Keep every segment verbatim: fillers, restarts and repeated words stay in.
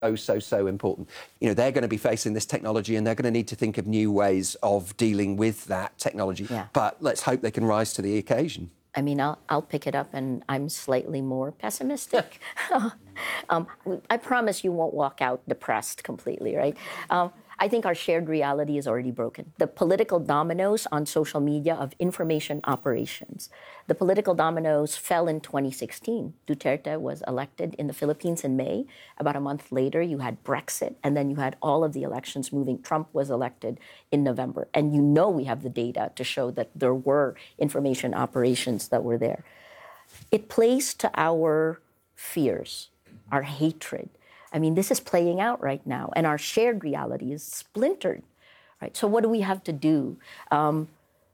so, so, so important. You know, they're going to be facing this technology and they're going to need to think of new ways of dealing with that technology. Yeah. But let's hope they can rise to the occasion. I mean, I'll, I'll pick it up, and I'm slightly more pessimistic. um, I promise you won't walk out depressed completely, right? Um, I think our shared reality is already broken. The political dominoes on social media of information operations. The political dominoes fell in twenty sixteen. Duterte was elected in the Philippines in May. About a month later, you had Brexit, and then you had all of the elections moving. Trump was elected in November. And you know we have the data to show that there were information operations that were there. It plays to our fears, our hatred. I mean, this is playing out right now, and our shared reality is splintered, right? So what do we have to do? Um,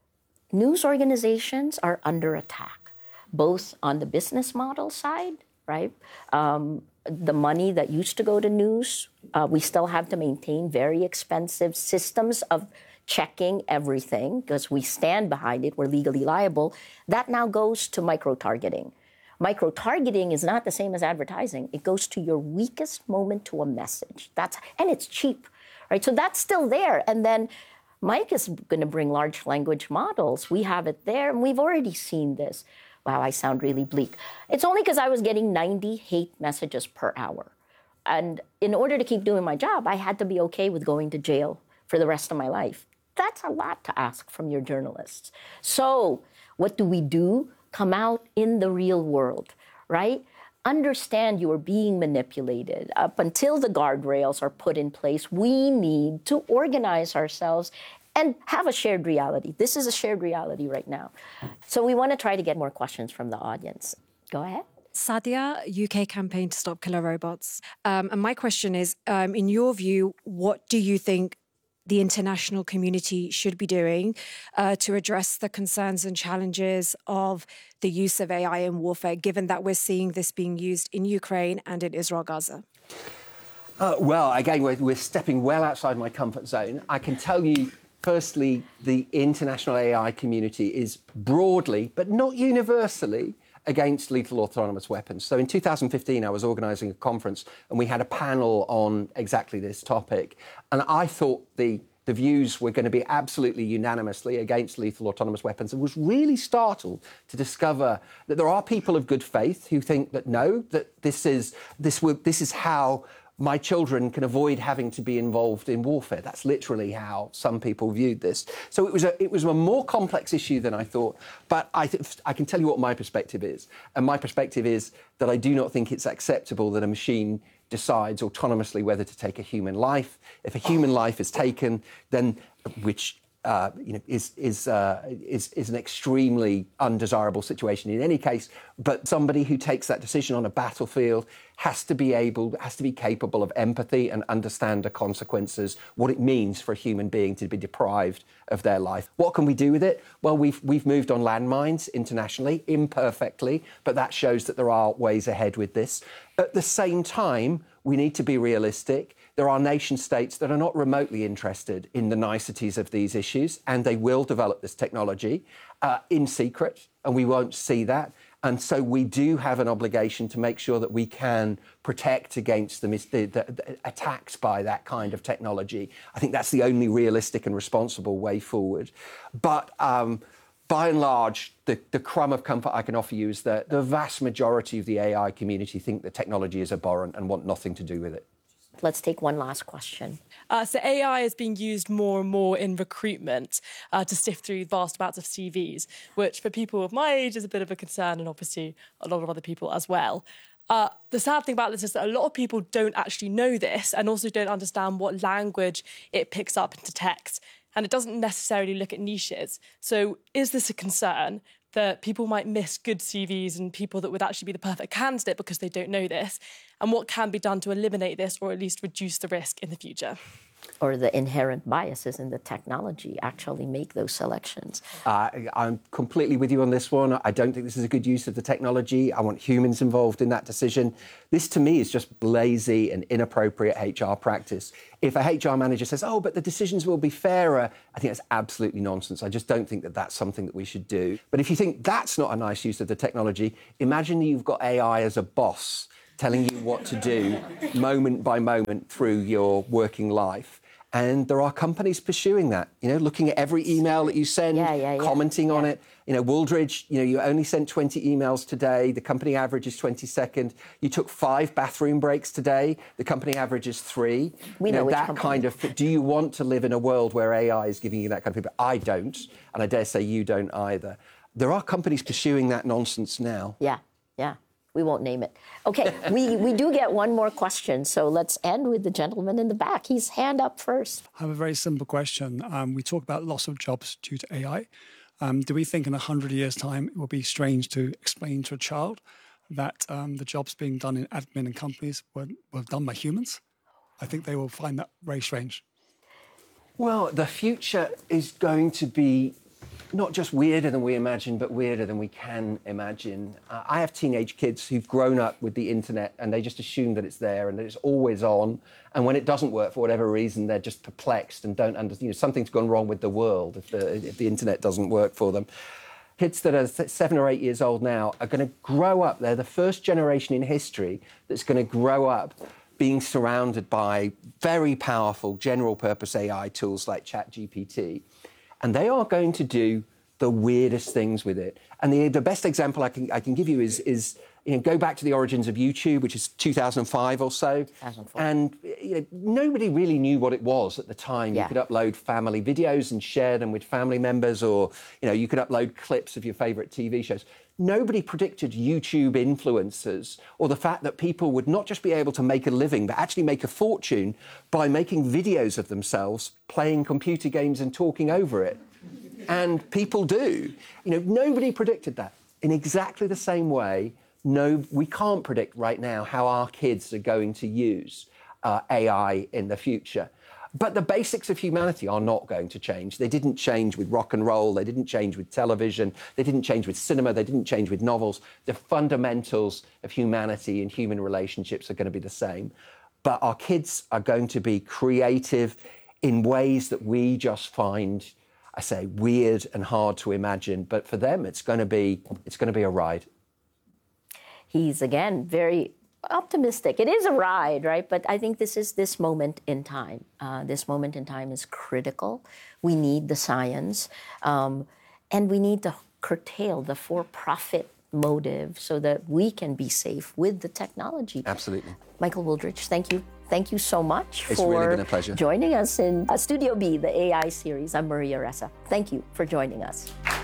news organizations are under attack, both on the business model side, right? Um, the money that used to go to news, uh, we still have to maintain very expensive systems of checking everything because we stand behind it, we're legally liable. That now goes to micro-targeting. Micro-targeting is not the same as advertising. It goes to your weakest moment to a message. That's and it's cheap, right? So that's still there. And then Mike is going to bring large language models. We have it there, and we've already seen this. Wow, I sound really bleak. It's only because I was getting ninety hate messages per hour. And in order to keep doing my job, I had to be okay with going to jail for the rest of my life. That's a lot to ask from your journalists. So what do we do? Come out in the real world, right? Understand you are being manipulated. Up until the guardrails are put in place, we need to organize ourselves and have a shared reality. This is a shared reality right now. So we want to try to get more questions from the audience. Go ahead. Sadia, U K campaign to stop killer robots. Um, and my question is, um, in your view, what do you think the international community should be doing uh, to address the concerns and challenges of the use of A I in warfare, given that we're seeing this being used in Ukraine and in Israel, Gaza? Uh, well, again, we're, we're stepping well outside my comfort zone. I can tell you, firstly, the international A I community is broadly, but not universally, against lethal autonomous weapons. So in two thousand fifteen, I was organising a conference and we had a panel on exactly this topic. And I thought the, the views were going to be absolutely unanimously against lethal autonomous weapons, and was really startled to discover that there are people of good faith who think that no, that this is, this, will, this is how my children can avoid having to be involved in warfare. That's literally how some people viewed this. So it was a, it was a more complex issue than I thought. But I, th- I can tell you what my perspective is. And my perspective is that I do not think it's acceptable that a machine decides autonomously whether to take a human life. If a human life is taken, then, which uh, you know, is is, uh, is is an extremely undesirable situation in any case. But somebody who takes that decision on a battlefield has to be able, has to be capable of empathy and understand the consequences, what it means for a human being to be deprived of their life. What can we do with it? Well, we've we've moved on landmines internationally, imperfectly, but that shows that there are ways ahead with this. At the same time, we need to be realistic. There are nation states that are not remotely interested in the niceties of these issues, and they will develop this technology uh, in secret, and we won't see that. And so we do have an obligation to make sure that we can protect against the, the, the attacks by that kind of technology. I think that's the only realistic and responsible way forward. But um, by and large, the, the crumb of comfort I can offer you is that the vast majority of the A I community think the technology is abhorrent and want nothing to do with it. Let's take one last question. Uh, so A I is being used more and more in recruitment uh, to sift through vast amounts of C Vs, which for people of my age is a bit of a concern, and obviously a lot of other people as well. Uh, the sad thing about this is that a lot of people don't actually know this and also don't understand what language it picks up into text. And it doesn't necessarily look at niches. So is this a concern that people might miss good C Vs and people that would actually be the perfect candidate because they don't know this? And what can be done to eliminate this or at least reduce the risk in the future? Or the inherent biases in the technology actually make those selections. Uh, I'm completely with you on this one. I don't think this is a good use of the technology. I want humans involved in that decision. This, to me, is just lazy and inappropriate H R practice. If a H R manager says, oh, but the decisions will be fairer, I think that's absolutely nonsense. I just don't think that that's something that we should do. But if you think that's not a nice use of the technology, imagine you've got A I as a boss telling you what to do moment by moment through your working life. And there are companies pursuing that, you know, looking at every email that you send, yeah, yeah, yeah. commenting yeah. on it. You know, Wooldridge, you know, you only sent twenty emails today. The company average is twenty second. You took five bathroom breaks today. The company average is three. We you know, know which that company. kind of. Do you want to live in a world where A I is giving you that kind of feedback? I don't, and I dare say you don't either. There are companies pursuing that nonsense now. Yeah, yeah. We won't name it. Okay, we, we do get one more question, so let's end with the gentleman in the back. He's hand up first. I have a very simple question. Um, we talk about loss of jobs due to A I. Um, do we think in a hundred years' time it will be strange to explain to a child that um, the jobs being done in admin and companies were, were done by humans? I think they will find that very strange. Well, the future is going to be not just weirder than we imagine, but weirder than we can imagine. Uh, I have teenage kids who've grown up with the internet and they just assume that it's there and that it's always on. And when it doesn't work for whatever reason, they're just perplexed and don't understand. You know, something's gone wrong with the world if the, if the internet doesn't work for them. Kids that are seven or eight years old now are going to grow up. They're the first generation in history that's going to grow up being surrounded by very powerful general purpose A I tools like ChatGPT. And they are going to do the weirdest things with it. And the, the best example I can, I can give you is, is you know, go back to the origins of YouTube, which is two thousand five or so. two thousand four. And you know, nobody really knew what it was at the time. Yeah. You could upload family videos and share them with family members, or you know, you could upload clips of your favourite T V shows. Nobody predicted YouTube influencers or the fact that people would not just be able to make a living, but actually make a fortune by making videos of themselves playing computer games and talking over it. And people do. You know, nobody predicted that. In exactly the same way, no, we can't predict right now how our kids are going to use uh, A I in the future. But the basics of humanity are not going to change. They didn't change with rock and roll. They didn't change with television. They didn't change with cinema. They didn't change with novels. The fundamentals of humanity and human relationships are going to be the same. But our kids are going to be creative in ways that we just find, I say, weird and hard to imagine. But for them, it's going to be, it's going to be a ride. He's, again, very optimistic. It is a ride, right? But I think this is this moment in time. Uh, this moment in time is critical. We need the science, um, and we need to curtail the for-profit motive so that we can be safe with the technology. Absolutely. Michael Wooldridge, thank you. Thank you so much It's for really been a pleasure. joining us in uh, Studio B, the A I series. I'm Maria Ressa. Thank you for joining us.